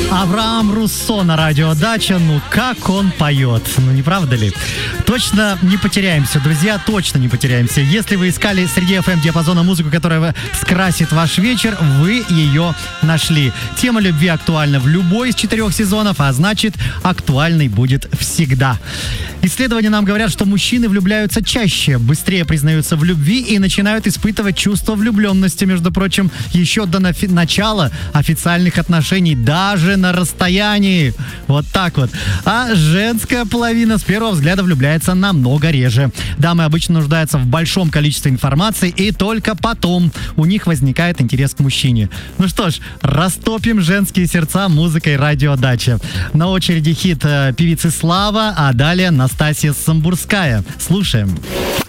Авраам Руссо на радио Дача. Ну, как он поет. Ну, не правда ли? Точно не потеряемся, друзья, точно не потеряемся. Если вы искали среди FM-диапазона музыку, которая скрасит ваш вечер, вы ее нашли. Тема любви актуальна в любой из 4 сезонов, а значит, актуальной будет всегда. Исследования нам говорят, что мужчины влюбляются чаще, быстрее признаются в любви и начинают испытывать чувство влюбленности, между прочим, еще до начала официальных отношений, даже на расстоянии. Вот так вот. А женская половина с первого взгляда влюбляется намного реже. Дамы обычно нуждаются в большом количестве информации, и только потом у них возникает интерес к мужчине. Ну что ж, растопим женские сердца музыкой радио Дача. На очереди хит певицы Слава, а далее Настасья Самбурская. Слушаем.